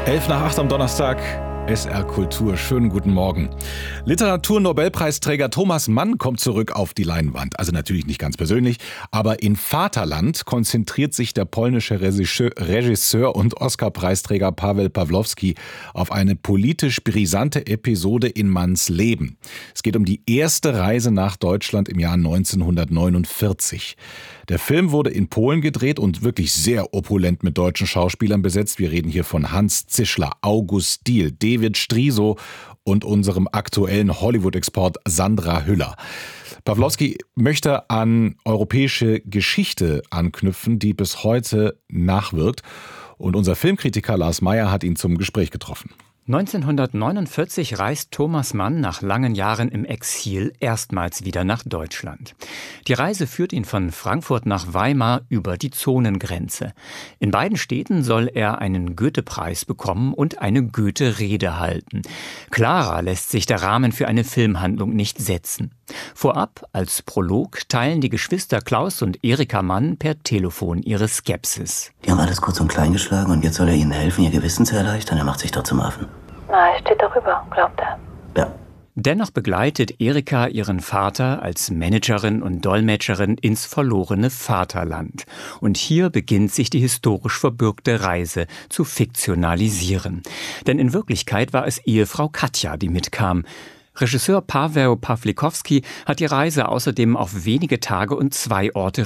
7:11 am Donnerstag. SR Kultur, schönen guten Morgen. Literaturnobelpreisträger Thomas Mann kommt zurück auf die Leinwand. Also natürlich nicht ganz persönlich, aber in Vaterland konzentriert sich der polnische Regisseur und Oscar-Preisträger Paweł Pawlowski auf eine politisch brisante Episode in Manns Leben. Es geht um die erste Reise nach Deutschland im Jahr 1949. Der Film wurde in Polen gedreht und wirklich sehr opulent mit deutschen Schauspielern besetzt. Wir reden hier von Hans Zischler, August Diehl, David Striso und unserem aktuellen Hollywood-Export Sandra Hüller. Pawlowski möchte an europäische Geschichte anknüpfen, die bis heute nachwirkt. Und unser Filmkritiker Lars Meyer hat ihn zum Gespräch getroffen. 1949 reist Thomas Mann nach langen Jahren im Exil erstmals wieder nach Deutschland. Die Reise führt ihn von Frankfurt nach Weimar über die Zonengrenze. In beiden Städten soll er einen Goethe-Preis bekommen und eine Goethe-Rede halten. Klarer lässt sich der Rahmen für eine Filmhandlung nicht setzen. Vorab, als Prolog, teilen die Geschwister Klaus und Erika Mann per Telefon ihre Skepsis. Die haben alles kurz und klein geschlagen und jetzt soll er ihnen helfen, ihr Gewissen zu erleichtern. Er macht sich doch zum Affen. Na, er steht darüber, glaubt er. Ja. Dennoch begleitet Erika ihren Vater als Managerin und Dolmetscherin ins verlorene Vaterland. Und hier beginnt sich die historisch verbürgte Reise zu fiktionalisieren. Denn in Wirklichkeit war es Ehefrau Katja, die mitkam. Regisseur Paweł Pawlikowski hat die Reise außerdem auf wenige Tage und 2 Orte